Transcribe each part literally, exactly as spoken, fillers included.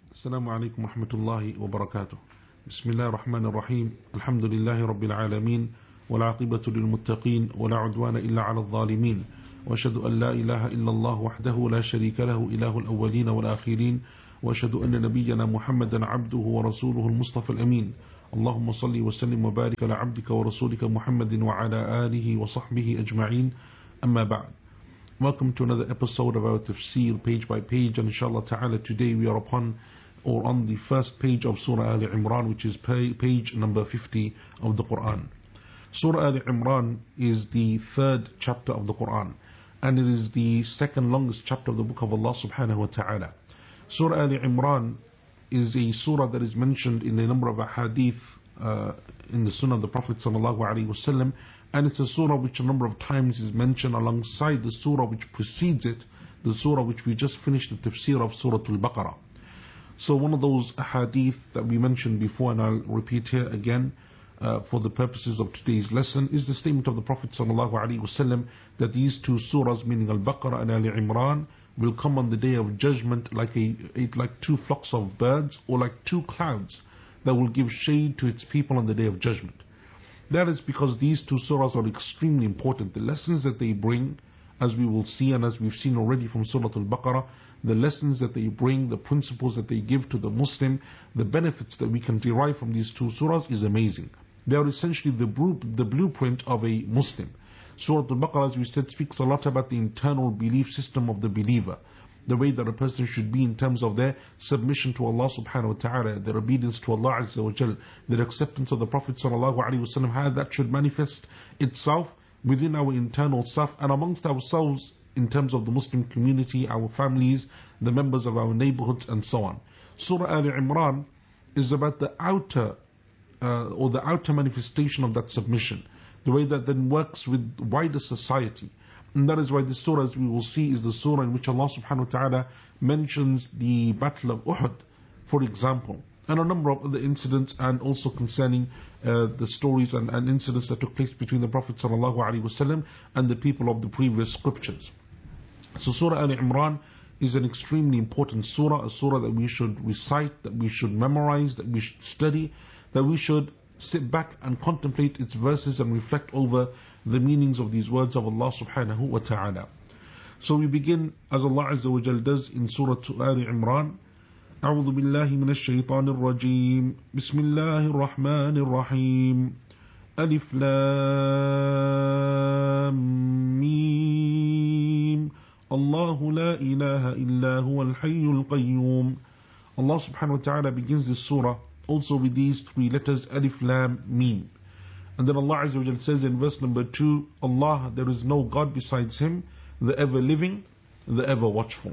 السلام عليكم ورحمة الله وبركاته. بسم الله الرحمن الرحيم. الحمد لله رب العالمين، والعاقبة للمتقين، ولا عدوان إلا على الظالمين، وأشهد أن لا إله إلا الله وحده لا شريك له إله الأولين والآخرين، وأشهد أن نبينا محمدا عبده ورسوله المصطفى الأمين. اللهم صل وسلم وبارك على عبدك ورسولك محمد وعلى آله وصحبه أجمعين. أما بعد. Welcome to another episode of our tafsir page by page, and inshallah ta'ala today we are upon or on the first page of Surah Al Imran, which is page number fifty of the Quran. Surah Al Imran is the third chapter of the Quran, and it is the second longest chapter of the book of Allah subhanahu wa ta'ala. Surah Al Imran is a surah that is mentioned in a number of hadith uh, in the Sunnah of the Prophet sallallahu alaihi wasallam, and it's a surah which a number of times is mentioned alongside the surah which precedes it, the surah which we just finished the tafsir of Surah Al-Baqarah. So one of those hadith that we mentioned before, and I'll repeat here again uh, for the purposes of today's lesson, is the statement of the Prophet sallallahu alaihi wasallam that these two surahs, meaning Al-Baqarah and Al-Imran, will come on the day of judgment like a like two flocks of birds, or like two clouds that will give shade to its people on the day of judgment. That is because these two surahs are extremely important. The lessons that they bring, as we will see and as we've seen already from Surah Al-Baqarah, the lessons that they bring, the principles that they give to the Muslim, the benefits that we can derive from these two surahs is amazing. They are essentially the, the blueprint of a Muslim. Surah Al-Baqarah, as we said, speaks a lot about the internal belief system of the believer, the way that a person should be in terms of their submission to Allah subhanahu wa ta'ala, their obedience to Allah azza wa jal, their acceptance of the Prophet sallallahu alaihi wasallam, how that should manifest itself within our internal self and amongst ourselves in terms of the Muslim community, our families, the members of our neighborhoods, and so on. Surah Al-Imran is about the outer uh, or the outer manifestation of that submission, the way that then works with wider society. And that is why this surah, as we will see, is the surah in which Allah subhanahu wa ta'ala mentions the Battle of Uhud, for example, and a number of other incidents, and also concerning uh, the stories and, and incidents that took place between the Prophet sallallahu alaihi wasallam and the people of the previous scriptures. So Surah Al-Imran is an extremely important surah, a surah that we should recite, that we should memorize, that we should study, that we should sit back and contemplate its verses and reflect over the meanings of these words of Allah subhanahu wa ta'ala. So we begin as Allah azza wa jal does in Surah Al-Imran. أعوذ بالله من الشيطان الرجيم بسم الله الرحمن الرحيم ألف لام ميم الله لا إله إلا هو الحي القيوم. Allah subhanahu wa ta'ala begins this surah also with these three letters, Alif Lam Mim. And then Allah azza wa jal says in verse number two, Allah, there is no God besides Him, the ever living, the ever watchful.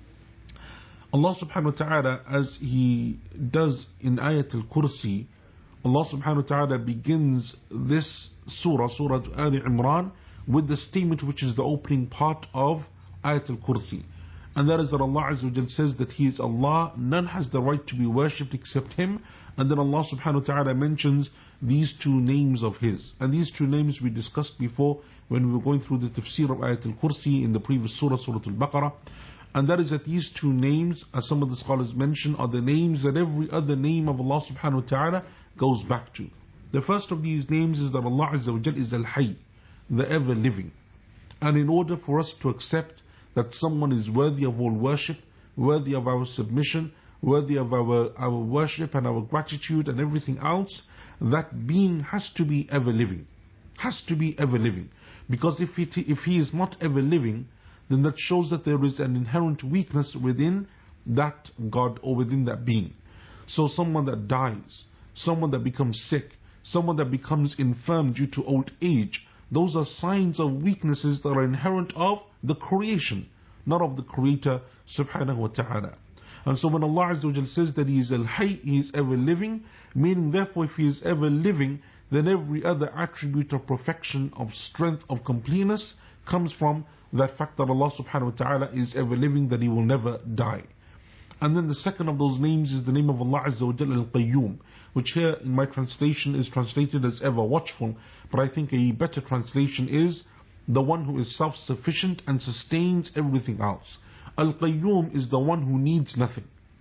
Allah subhanahu wa ta'ala, as He does in Ayat al-Kursi, Allah subhanahu wa ta'ala begins this surah, Surah Al-Imran, with the statement which is the opening part of Ayat al-Kursi. And that is that Allah azza wa jal says that He is Allah, none has the right to be worshipped except Him. And then Allah subhanahu wa ta'ala mentions these two names of His. And these two names we discussed before when we were going through the tafsir of Ayat al-Kursi in the previous surah, Surah Al-Baqarah. And that is that these two names, as some of the scholars mention, are the names that every other name of Allah subhanahu wa ta'ala goes back to. The first of these names is that Allah azza wa jal is Al-Hayy, the ever living. And in order for us to accept that someone is worthy of all worship, worthy of our submission, worthy of our, our worship and our gratitude and everything else, that being has to be ever living. Has to be ever living. Because if, it, if he is not ever living, then that shows that there is an inherent weakness within that God or within that being. So someone that dies, someone that becomes sick, someone that becomes infirm due to old age, those are signs of weaknesses that are inherent of the creation, not of the Creator subhanahu wa ta'ala. And so when Allah azza wa jal says that He is Al-Hayy, He is ever living, meaning therefore if He is ever living, then every other attribute of perfection, of strength, of completeness comes from that fact that Allah subhanahu wa ta'ala is ever living, that He will never die. And then the second of those names is the name of Allah azza wa jal, Al-Qayyum, which here in my translation is translated as ever watchful, but I think a better translation is the one who is self-sufficient and sustains everything else. Al-Qayyum is the one who needs nothing.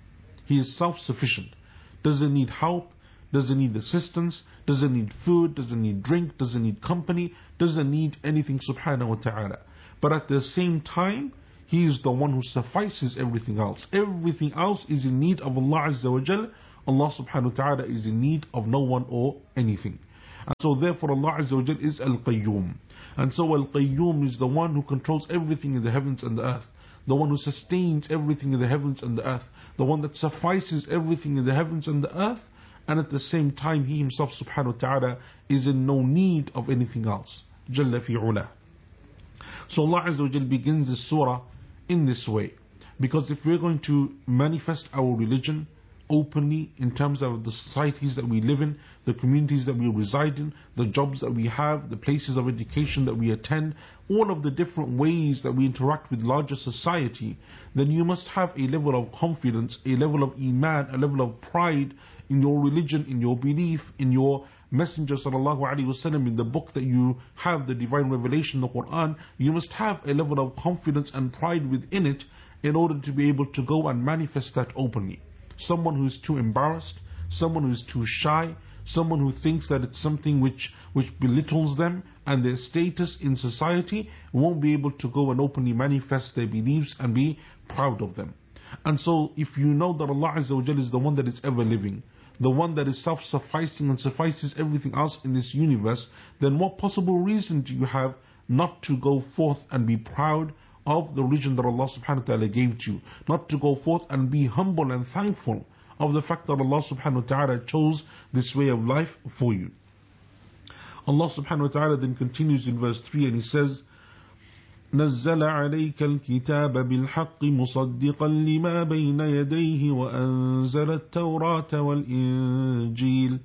He is self-sufficient. Doesn't need help, doesn't need assistance, doesn't need food, doesn't need drink, doesn't need company, doesn't need anything subhanahu wa ta'ala. But at the same time, He is the one who suffices everything else. Everything else is in need of Allah Azza wa Jal. Allah subhanahu wa ta'ala is in need of no one or anything. And so therefore Allah Azza wa Jal is Al-Qayyum. And so Al-Qayyum is the one who controls everything in the heavens and the earth. The one who sustains everything in the heavens and the earth. The one that suffices everything in the heavens and the earth. And at the same time He Himself subhanahu wa ta'ala is in no need of anything else. Jalla fi ula. So Allah Azza wa Jal begins this surah in this way. Because if we're going to manifest our religion openly in terms of the societies that we live in, the communities that we reside in, the jobs that we have, the places of education that we attend, all of the different ways that we interact with larger society, then you must have a level of confidence, a level of iman, a level of pride in your religion, in your belief, in your Messenger sallallahu alaihi wasallam, in the book that you have, the divine revelation, the Quran. You must have a level of confidence and pride within it in order to be able to go and manifest that openly. Someone who is too embarrassed, someone who is too shy, someone who thinks that it's something which, which belittles them and their status in society, won't be able to go and openly manifest their beliefs and be proud of them. And so if you know that Allah Azza wa Jalla is the one that is ever living, the one that is self-sufficing and suffices everything else in this universe, then what possible reason do you have not to go forth and be proud of the religion that Allah subhanahu wa ta'ala gave to you? Not to go forth and be humble and thankful of the fact that Allah subhanahu wa ta'ala chose this way of life for you. Allah subhanahu wa ta'ala then continues in verse three and He says, نزل عليك الكتاب بالحق مصدقا لما بين يديه وأنزل التوراة والإنجيل.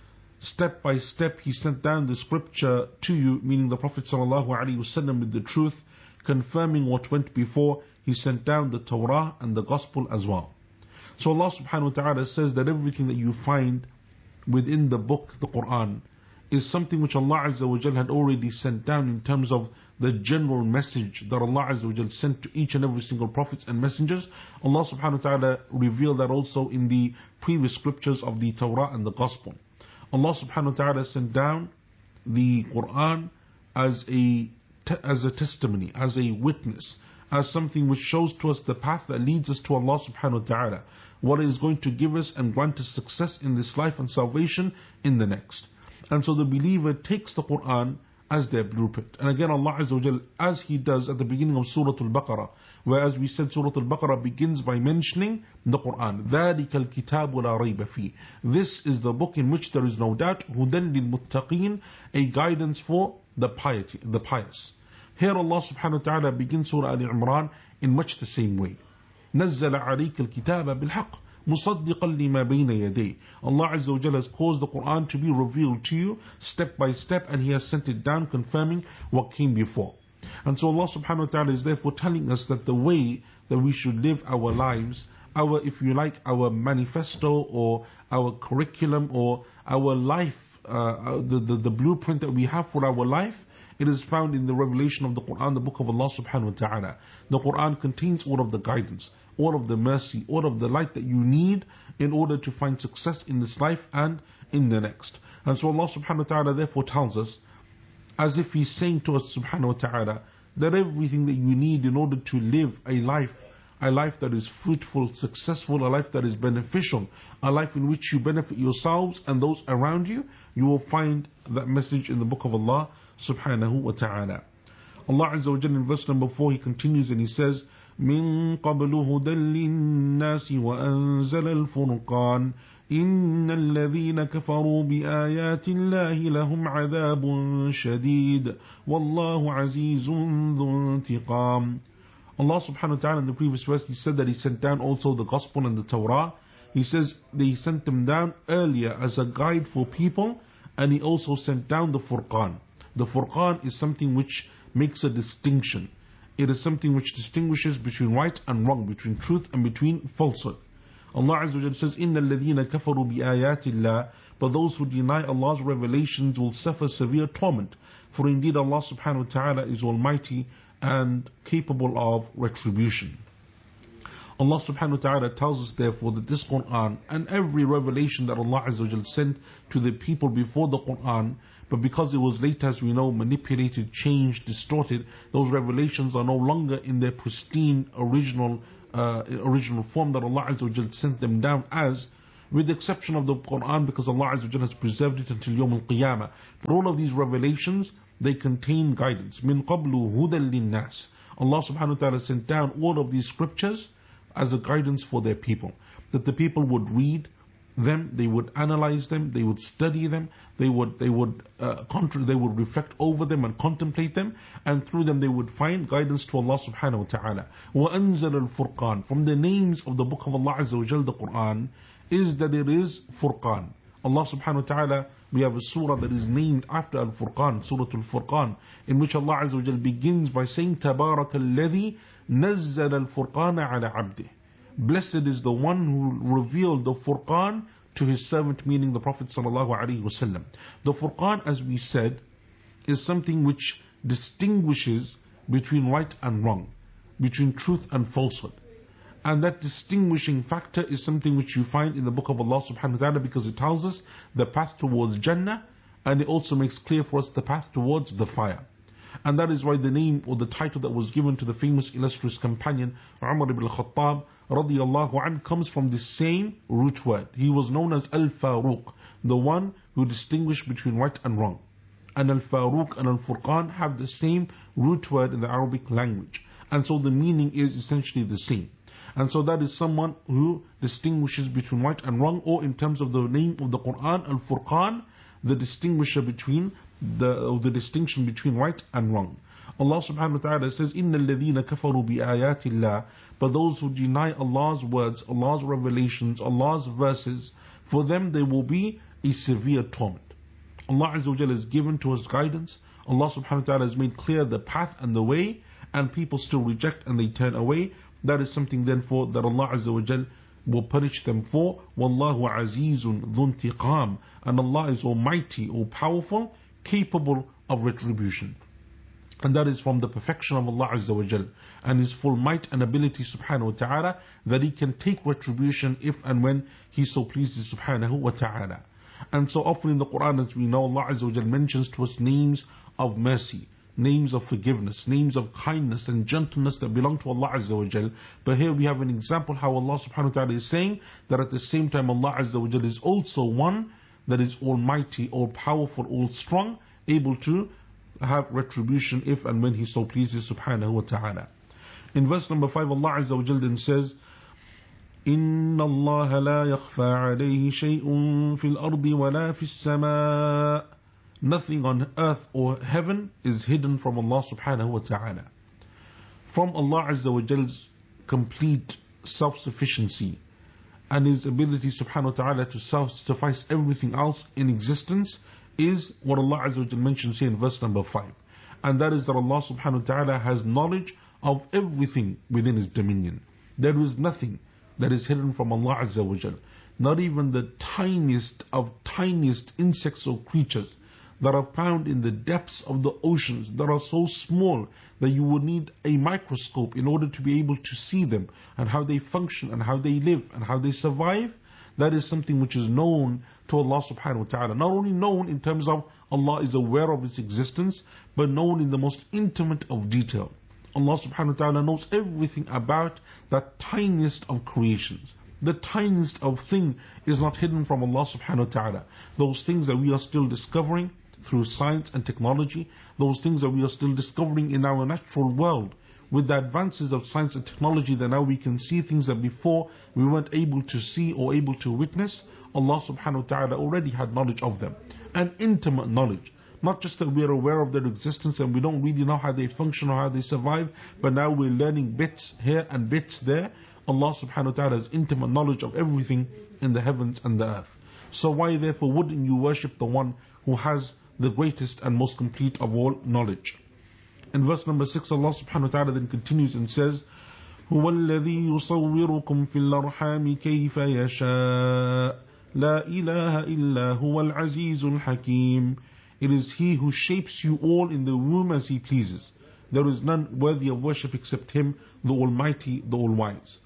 Step by step He sent down the scripture to you, meaning the Prophet sallallahu alaihi wasallam, with the truth, confirming what went before. He sent down the Torah and the Gospel as well. So Allah subhanahu wa ta'ala says that everything that you find within the book, the Quran, is something which Allah Azza wa Jal had already sent down in terms of the general message that Allah Azza wa Jal sent to each and every single prophets and messengers. Allah subhanahu wa ta'ala revealed that also in the previous scriptures of the Torah and the Gospel. Allah subhanahu wa ta'ala sent down the Quran as a, as a testimony, as a witness, as something which shows to us the path that leads us to Allah subhanahu wa ta'ala, what is going to give us and grant us success in this life and salvation in the next. And so the believer takes the Quran as their blueprint. And again Allah Azza wa Jal, as He does at the beginning of Surah Al-Baqarah, where as we said Surah Al-Baqarah begins by mentioning the Quran. ذَلِكَ الْكِتَابُ لَا رَيْبَ فِيهِ. This is the book in which there is no doubt. هُدًى لِلْمُتَّقِينَ. A guidance for the piety, the pious. Here Allah subhanahu wa ta'ala begins Surah Al-Imran in much the same way. نزل عليك الكتاب بالحق مصدقا لما بين يديه. Allah Azza wa Jalla has caused the Quran to be revealed to you step by step, and He has sent it down confirming what came before. And so Allah subhanahu wa ta'ala is therefore telling us that the way that we should live our lives, our, if you like, our manifesto or our curriculum or our life, uh, the, the, the blueprint that we have for our life, it is found in the revelation of the Quran, the book of Allah subhanahu wa ta'ala. The Quran contains all of the guidance, all of the mercy, all of the light that you need in order to find success in this life and in the next. And so Allah subhanahu wa ta'ala therefore tells us, as if He's saying to us subhanahu wa ta'ala, that everything that you need in order to live a life, a life that is fruitful, successful, a life that is beneficial, a life in which you benefit yourselves and those around you, you will find that message in the book of Allah subhanahu wa ta'ala. Allah Azza wa Jalla in verse number four, He continues and He says, من قبل هدى للناس وأنزل الفرقان إن الذين كفروا بآيات الله لهم عذاب شديد والله عزيز ذو انتقام. Allah subhanahu wa ta'ala in the previous verse, He said that He sent down also the Gospel and the Torah. He says that He sent them down earlier as a guide for people, and He also sent down the Furqan. The Furqan is something which makes a distinction. It is something which distinguishes between right and wrong, between truth and between falsehood. Allah Azza wa Jalla says, إِنَّ الَّذِينَ كَفَرُوا بِآيَاتِ اللَّهِ. But those who deny Allah's revelations will suffer severe torment. For indeed Allah subhanahu wa ta'ala is almighty and capable of retribution. Allah subhanahu wa ta'ala tells us therefore that this Quran and every revelation that Allah Azza wa Jal sent to the people before the Quran, but because it was later, as we know, manipulated, changed, distorted, those revelations are no longer in their pristine original uh, original form that Allah Azza wa Jal sent them down as, with the exception of the Quran, because Allah Azza wa Jal has preserved it until Yawm al-Qiyamah. For all of these revelations, they contain guidance. Min qablu hudan linnas. Allah subhanahu wa ta'ala sent down all of these scriptures as a guidance for their people, that the people would read them, they would analyze them, they would study them, they would they would uh, contra- they would reflect over them and contemplate them, and through them they would find guidance to Allah subhanahu wa ta'ala. وَأَنزَلَ الْفُرْقَانِ. From the names of the book of Allah Azza wa Jal, the Quran, is that it is Furqan. Allah subhanahu wa ta'ala, we have a surah that is named after Al-Furqan, Surah Al-Furqan, in which Allah Azza wa Jal begins by saying, تَبَارَكَ الَّذِي نَزَّلَ الْفُرْقَانَ عَلَى عَبْدِهِ. Blessed is the one who revealed the Furqan to his servant, meaning the Prophet sallallahu alaihi wasallam. The Furqan, as we said, is something which distinguishes between right and wrong, between truth and falsehood. And that distinguishing factor is something which you find in the book of Allah subhanahu wa ta'ala, because it tells us the path towards Jannah, and it also makes clear for us the path towards the fire. And that is why the name or the title that was given to the famous illustrious companion Umar ibn al-Khattab radiyallahu anhu comes from the same root word. He was known as Al-Faruq, the one who distinguished between right and wrong. And Al-Faruq and Al-Furqan have the same root word in the Arabic language. And so the meaning is essentially the same. And so that is someone who distinguishes between right and wrong, or in terms of the name of the Quran, Al-Furqan, the distinguisher between the, the distinction between right and wrong. Allah subhanahu wa ta'ala says, إِنَّ الَّذِينَ كَفَرُوا بِآيَاتِ اللَّهِ. But those who deny Allah's words, Allah's revelations, Allah's verses, for them there will be a severe torment. Allah Azza wa Jalla has given to us guidance. Allah subhanahu wa ta'ala has made clear the path and the way, and people still reject and they turn away. That is something then for that Allah Azza wa Jalla will punish them for. Wallahu azizun dhu intiqam. And Allah is almighty, all powerful, capable of retribution. And that is from the perfection of Allah Azza wa Jal and His full might and ability subhanahu wa ta'ala, that He can take retribution if and when He so pleases subhanahu wa ta'ala. And so often in the Quran, as we know, Allah Azza wa Jal mentions to us names of mercy, names of forgiveness, names of kindness and gentleness that belong to Allah Azza wa Jal. But here we have an example how Allah subhanahu wa ta'ala is saying that at the same time Allah Azza wa Jal is also one that is almighty, all powerful, all strong, able to have retribution if and when He so pleases subhanahu wa ta'ala. In verse number five, Allah Azza wa Jal then says, إِنَّ اللَّهَ لَا يَخْفَى عَلَيْهِ شَيْءٌ فِي الْأَرْضِ وَلَا فِي السَّمَاءِ. Nothing on earth or heaven is hidden from Allah subhanahu wa ta'ala. From Allah Azza wa Jal's complete self-sufficiency and His ability subhanahu wa ta'ala to suffice everything else in existence is what Allah Azza wa Jal mentions here in verse number five. And that is that Allah subhanahu wa ta'ala has knowledge of everything within His dominion. There is nothing that is hidden from Allah Azza wa Jal. Not even the tiniest of tiniest insects or creatures that are found in the depths of the oceans, that are so small that you would need a microscope in order to be able to see them and how they function and how they live and how they survive. That is something which is known to Allah subhanahu wa ta'ala. Not only known in terms of Allah is aware of its existence, but known in the most intimate of detail. Allah subhanahu wa ta'ala knows everything about that tiniest of creations. The tiniest of thing is not hidden from Allah subhanahu wa ta'ala. Those things that we are still discovering through science and technology, those things that we are still discovering in our natural world, with the advances of science and technology, that now we can see things that before we weren't able to see or able to witness. Allah subhanahu wa ta'ala already had knowledge of them, and intimate knowledge. Not just that we are aware of their existence and we don't really know how they function or how they survive, but now we're learning bits here and bits there. Allah subhanahu wa ta'ala has intimate knowledge of everything in the heavens and the earth. So why therefore wouldn't you worship the one who has the greatest and most complete of all knowledge? In verse number six, Allah subhanahu wa ta'ala then continues and says, هُوَ الَّذِي يُصَوِّرُكُمْ فِي الْأَرْحَامِ كَيْفَ يَشَاءُ لَا إِلَهَ إِلَّا هُوَ الْعَزِيزُ الْحَكِيمُ. It is He who shapes you all in the womb as He pleases. There is none worthy of worship except Him, the Almighty, the All-Wise.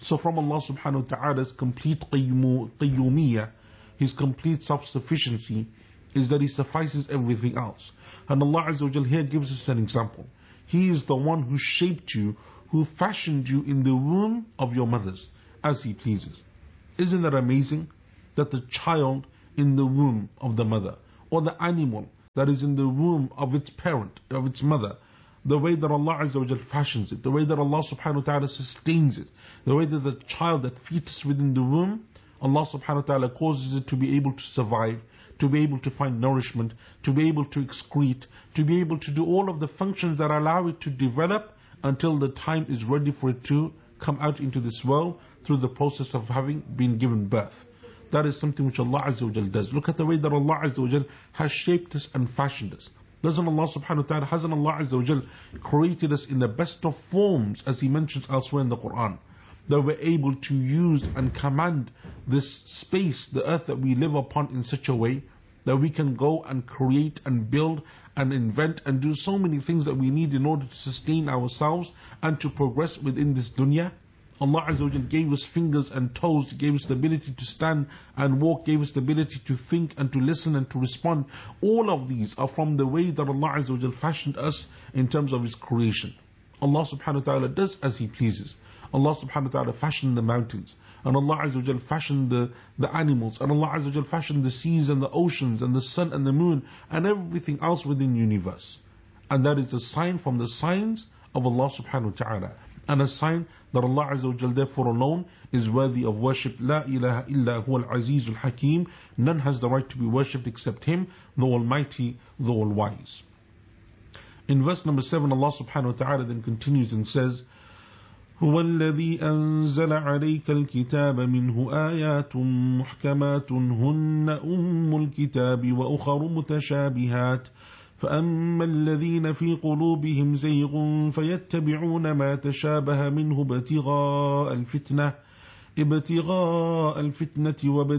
So from Allah subhanahu wa ta'ala's complete qayyumiyah, His complete self-sufficiency, is that He suffices everything else. And Allah Azza wa Jal here gives us an example. He is the one who shaped you, who fashioned you in the womb of your mothers, as He pleases. Isn't that amazing? That the child in the womb of the mother, or the animal that is in the womb of its parent, of its mother, the way that Allah Azza wa Jal fashions it, the way that Allah subhanahu wa ta'ala sustains it, the way that the child, that fetus within the womb, Allah subhanahu wa ta'ala causes it to be able to survive, to be able to find nourishment, to be able to excrete, to be able to do all of the functions that allow it to develop until the time is ready for it to come out into this world through the process of having been given birth. That is something which Allah Azza wa Jal does. Look at the way that Allah Azza wa Jal has shaped us and fashioned us. Doesn't Allah subhanahu wa ta'ala, hasn't Allah Azza wa Jal created us in the best of forms, as He mentions elsewhere in the Quran, that we're able to use and command this space, the earth that we live upon, in such a way that we can go and create and build and invent and do so many things that we need in order to sustain ourselves and to progress within this dunya. Allah Azza wa Jal gave us fingers and toes, gave us the ability to stand and walk, gave us the ability to think and to listen and to respond. All of these are from the way that Allah Azza wa Jal fashioned us in terms of His creation. Allah subhanahu wa ta'ala does as He pleases. Allah subhanahu wa ta'ala fashioned the mountains, and Allah Azza wa Jal fashioned the, the animals, and Allah Azza wa Jal fashioned the seas and the oceans and the sun and the moon and everything else within the universe. And that is a sign from the signs of Allah subhanahu wa ta'ala, and a sign that Allah Azza wa Jal therefore alone is worthy of worship. La ilaha illa huwa al-aziz al-hakim. None has the right to be worshipped except Him, the Almighty, the All-Wise. In verse number seven, Allah subhanahu wa ta'ala then continues and says, هو الذي أنزل عليك الكتاب منه آيات محكمات هن أم الكتاب وأخر متشابهات فأما الذين في قلوبهم زيغ فيتبعون ما تشابه منه ابتغاء الفتنة ابتغاء الفتنة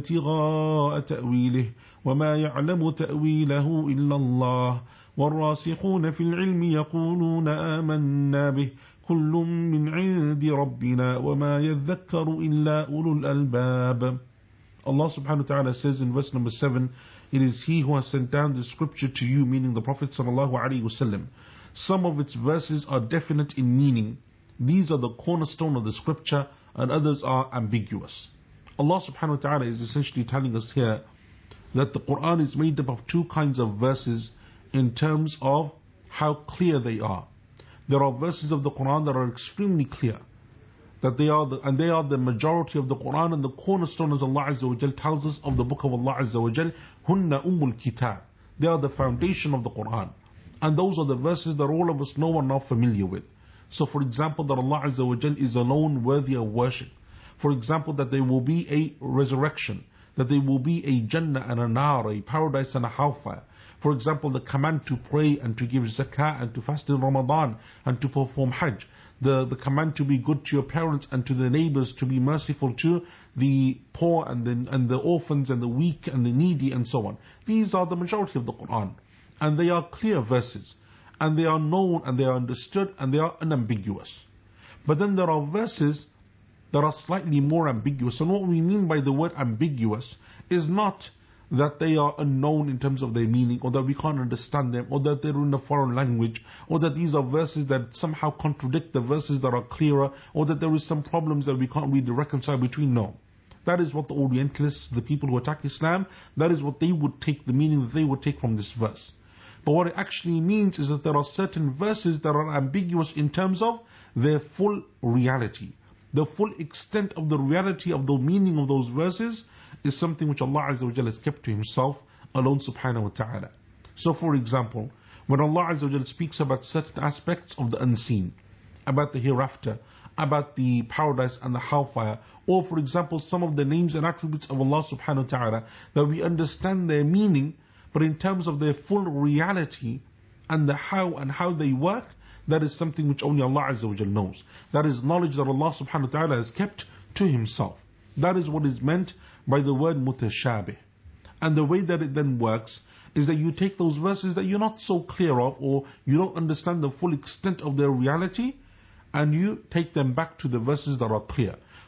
وابتغاء تأويله وما يعلم تأويله إلا الله والراسخون في العلم يقولون آمنا به كل من عند ربنا وما يذكر إلا أولو الألباب. Allah subhanahu wa ta'ala says in verse number seven, it is He who has sent down the scripture to you, meaning the Prophet sallallahu alaihi wasallam. Some of its verses are definite in meaning. These are the cornerstone of the scripture, and others are ambiguous. Allah subhanahu wa ta'ala is essentially telling us here that the Quran is made up of two kinds of verses in terms of how clear they are. There are verses of the Quran that are extremely clear, that they are the, and they are the majority of the Quran, and the cornerstone, as Allah Azza wa Jal tells us, of the book of Allah Azza wa Jal, Hunna Ummul Kitab. They are the foundation of the Quran, and those are the verses that all of us know and are familiar with. So for example, that Allah Azza wa Jal is alone worthy of worship. For example, that there will be a resurrection, that there will be a Jannah and a Nar, a paradise and a hellfire. For example, the command to pray and to give zakah and to fast in Ramadan and to perform Hajj. The, the command to be good to your parents and to the neighbors, to be merciful to the poor and the, and the orphans and the weak and the needy and so on. These are the majority of the Quran. And they are clear verses. And they are known and they are understood and they are unambiguous. But then there are verses that are slightly more ambiguous. And what we mean by the word ambiguous is not that they are unknown in terms of their meaning, or that we can't understand them, or that they're in a foreign language, or that these are verses that somehow contradict the verses that are clearer, or that there is some problems that we can't really reconcile between. No. That is what the Orientalists, the people who attack Islam, that is what they would take, the meaning that they would take from this verse. But what it actually means is that there are certain verses that are ambiguous in terms of their full reality. The full extent of the reality of the meaning of those verses is something which Allah Azza wa Jalla has kept to Himself alone subhanahu wa ta'ala. So for example, when Allah Azza wa Jalla speaks about certain aspects of the unseen, about the hereafter, about the paradise and the hellfire, or for example some of the names and attributes of Allah subhanahu wa ta'ala, that we understand their meaning, but in terms of their full reality and the how and how they work, that is something which only Allah Azza wa Jalla knows. That is knowledge that Allah subhanahu wa ta'ala has kept to Himself. That is what is meant by the word mutashabih. And the way that it then works is that you take those verses that you're not so clear of, or you don't understand the full extent of their reality, and you take them back to the verses that are clear.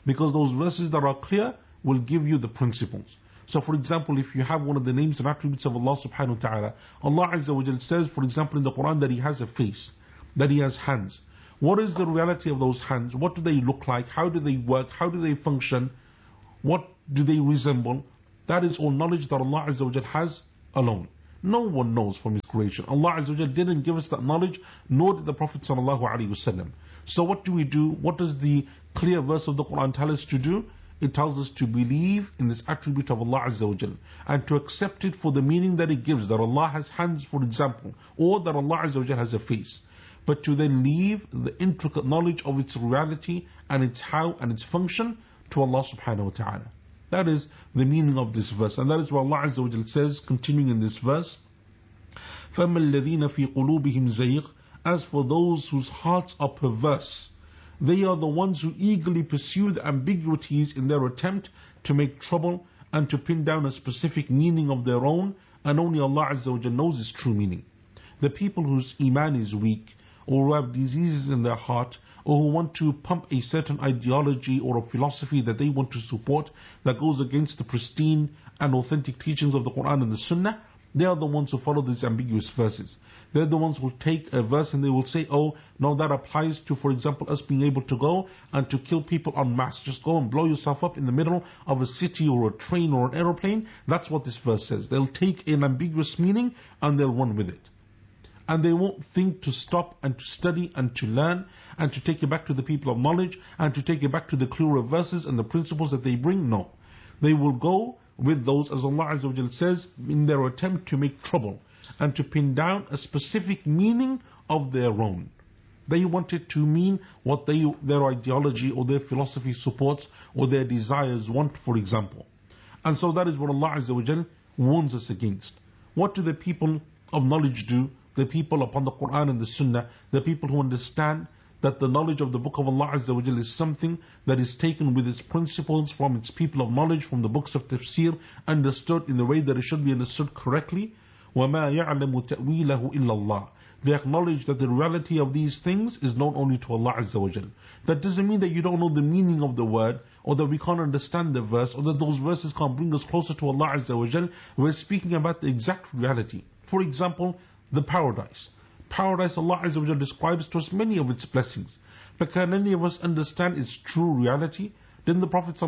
Because those verses that are clear will give you the principles. So for example, if you have one of the names and attributes of Allah subhanahu wa ta'ala, Allah Azza wa Jal says, for example in the Quran, that He has a face, that He has hands. What is the reality of those hands? What do they look like? How do they work? How do they function? What do they resemble? That is all knowledge that Allah Azza wa Jal has alone. No one knows from His creation. Allah Azza wa Jal didn't give us that knowledge, nor did the Prophet sallallahu alaihi wasallam. So what do we do? What does the clear verse of the Quran tell us to do? It tells us to believe in this attribute of Allah Azza wa Jal and to accept it for the meaning that it gives, that Allah has hands, for example, or that Allah Azza wa Jal has a face. But to then leave the intricate knowledge of its reality and its how and its function to Allah subhanahu wa ta'ala. That is the meaning of this verse. And that is what Allah Azza wa Jal says, continuing in this verse, فَمَا الَّذِينَ فِي قُلُوبِهِمْ زَيْغٌ. As for those whose hearts are perverse, they are the ones who eagerly pursue the ambiguities in their attempt to make trouble and to pin down a specific meaning of their own, and only Allah Azza wa Jal knows its true meaning. The people whose iman is weak, or who have diseases in their heart, or who want to pump a certain ideology or a philosophy that they want to support that goes against the pristine and authentic teachings of the Quran and the Sunnah, they are the ones who follow these ambiguous verses. They're the ones who take a verse and they will say, oh, no, that applies to, for example, us being able to go and to kill people en masse. Just go and blow yourself up in the middle of a city or a train or an aeroplane. That's what this verse says. They'll take an ambiguous meaning and they'll run with it. And they won't think to stop and to study and to learn and to take it back to the people of knowledge and to take it back to the clearer verses and the principles that they bring. No. They will go with those, as Allah Azza wa Jal says, in their attempt to make trouble and to pin down a specific meaning of their own. They want it to mean what they, their ideology or their philosophy supports or their desires want, for example. And so that is what Allah Azza wa Jal warns us against. What do the people of knowledge do? The people upon the Quran and the Sunnah, the people who understand that the knowledge of the book of Allah Azza wa Jal is something that is taken with its principles from its people of knowledge, from the books of tafsir, understood in the way that it should be understood correctly. وَمَا يَعْلَمُ تَأْوِيلَهُ إِلَّا اللَّهِ. They acknowledge that the reality of these things is known only to Allah Azza wa Jal. That doesn't mean that you don't know the meaning of the word, or that we can't understand the verse, or that those verses can't bring us closer to Allah Azza wa Jal. We're speaking about the exact reality. For example, the paradise. Paradise, Allah Azza wa Jal describes to us many of its blessings. But can any of us understand its true reality? Then the Prophet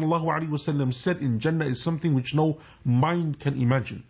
ﷺ said, in Jannah is something which no mind can imagine.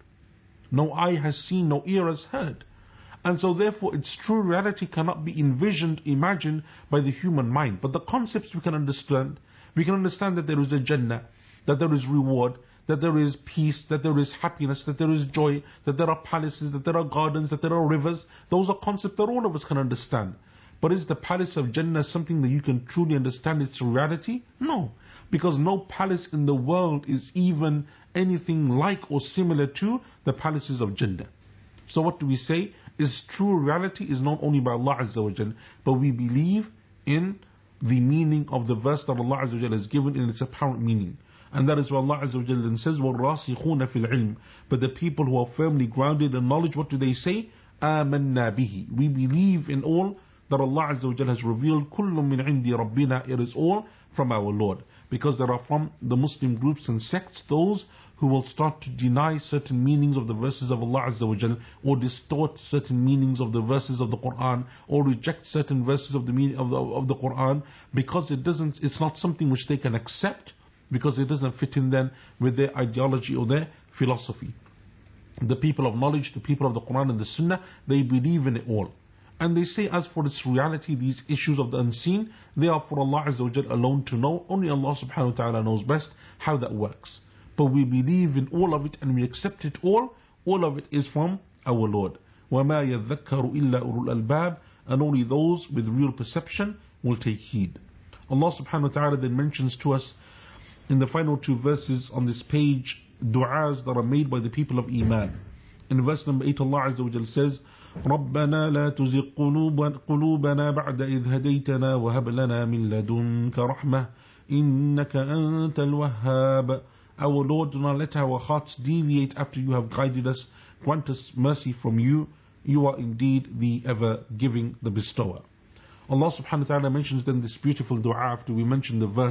No eye has seen, no ear has heard. And so therefore its true reality cannot be envisioned, imagined by the human mind. But the concepts we can understand. We can understand that there is a Jannah, that there is reward, that there is peace, that there is happiness, that there is joy, that there are palaces, that there are gardens, that there are rivers. Those are concepts that all of us can understand. But is the palace of Jannah something that you can truly understand its reality? No. Because no palace in the world is even anything like or similar to the palaces of Jannah. So what do we say? Is true reality is known only by Allah Azza wa Jal, but we believe in the meaning of the verse that Allah Azza wa Jal has given in its apparent meaning. And that is what Allah Azza wa Jal then says, وَالرَّاسِخُونَ فِي الْعِلْمِ. But the people who are firmly grounded in knowledge, what do they say? آمَنَّا بِهِ. We believe in all that Allah Azza wa Jal has revealed. كُلٌّ مِّنْ عِنْدِ رَبِّنَا. It is all from our Lord. Because there are from the Muslim groups and sects those who will start to deny certain meanings of the verses of Allah Azza wa Jal, or distort certain meanings of the verses of the Quran, or reject certain verses of the meaning of the, of the Quran, because it doesn't, it's not something which they can accept, because it doesn't fit in then with their ideology or their philosophy. The people of knowledge, the people of the Quran and the Sunnah, they believe in it all. And they say, as for its reality, these issues of the unseen, they are for Allah Azza wa Jal alone to know. Only Allah subhanahu wa ta'ala knows best how that works. But we believe in all of it and we accept it all. All of it is from our Lord. وَمَا يَذَّكَّرُ إِلَّا أُولُو الْأَلْبَابِ. And only those with real perception will take heed. Allah subhanahu wa ta'ala then mentions to us in the final two verses on this page, du'as that are made by the people of Iman. In verse number eight, Allah Azza wa Jal says, رَبَّنَا لَا تُزِغْ قُلُوبَنَا بَعْدَ إِذْ هَدَيْتَنَا وَهَبْ لَنَا مِن لَدُنْكَ رَحْمَةً إِنَّكَ أَنْتَ الْوَهَّابُ. Our Lord, do not let our hearts deviate after you have guided us. Grant us mercy from you. You are indeed the ever giving, the bestower. Allah subhanahu wa ta'ala mentions then this beautiful dua after we mention the verse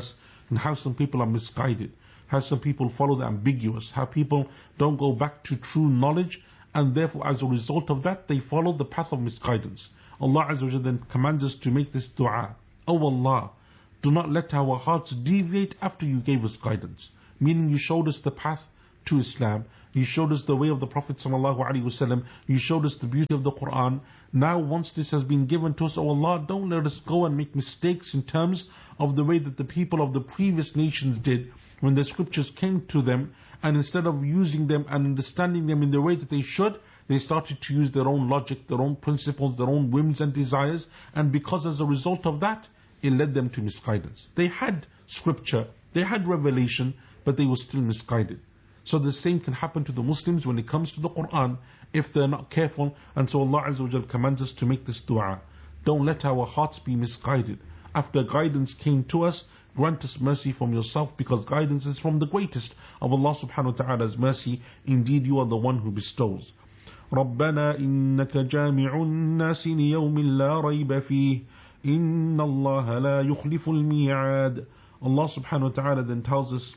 and how some people are misguided, how some people follow the ambiguous, how people don't go back to true knowledge, and therefore as a result of that they follow the path of misguidance. Allah Azza wa Jalla then commands us to make this dua. Oh Allah, do not let our hearts deviate after you gave us guidance. Meaning you showed us the path to Islam, you showed us the way of the Prophet sallallahu alaihi wasallam, you showed us the beauty of the Quran. Now once this has been given to us, oh Allah, don't let us go and make mistakes in terms of the way that the people of the previous nations did when the scriptures came to them, and instead of using them and understanding them in the way that they should, they started to use their own logic, their own principles, their own whims and desires, and because as a result of that, it led them to misguidance. They had scripture, they had revelation, but they were still misguided. So the same can happen to the Muslims when it comes to the Quran if they're not careful. And so Allah Azza wa Jalla commands us to make this dua. Don't let our hearts be misguided. After guidance came to us, grant us mercy from yourself, because guidance is from the greatest of Allah subhanahu wa ta'ala's mercy. Indeed, you are the one who bestows. رَبَّنَا إِنَّكَ جَامِعُ النَّاسِ لِيَوْمٍ لَا رَيْبَ فِيهِ إِنَّ اللَّهَ لَا يُخْلِفُ الْمِيعَادِ. Allah subhanahu wa ta'ala then tells us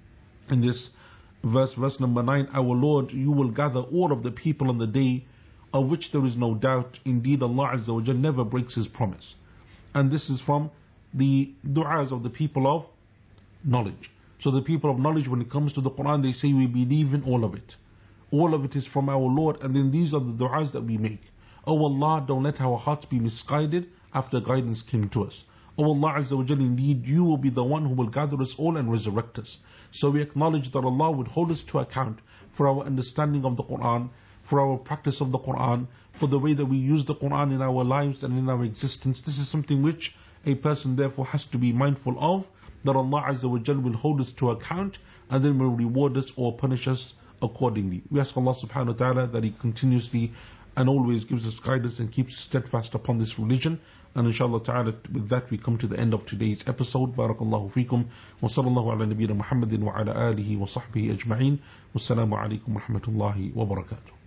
in this verse, verse number nine, Our Lord, you will gather all of the people on the day of which there is no doubt. Indeed, Allah Azza wa Jalla never breaks His promise. And this is from the du'as of the people of knowledge. So the people of knowledge, when it comes to the Quran, they say we believe in all of it. All of it is from our Lord, and then these are the du'as that we make. Oh Allah, don't let our hearts be misguided after guidance came to us. Oh Allah Azza wa Jalla, indeed you will be the one who will gather us all and resurrect us. So we acknowledge that Allah would hold us to account for our understanding of the Quran, for our practice of the Quran, for the way that we use the Quran in our lives and in our existence. This is something which a person therefore has to be mindful of, that Allah Azza wa Jalla will hold us to account and then will reward us or punish us accordingly. We ask Allah subhanahu wa ta'ala that He continuously and always gives us guidance and keeps steadfast upon this religion. And inshallah ta'ala, with that we come to the end of today's episode. Barakallahu feekum. Wa sallallahu ala nabiyyina Muhammadin wa ala alihi wa sahbihi ajma'in. Wassalamu alaikum wa rahmatullahi wa barakatuh.